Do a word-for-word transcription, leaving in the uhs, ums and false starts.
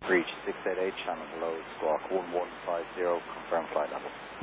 Reach six eight eight, channel below, squawk one one five zero, confirm flight level.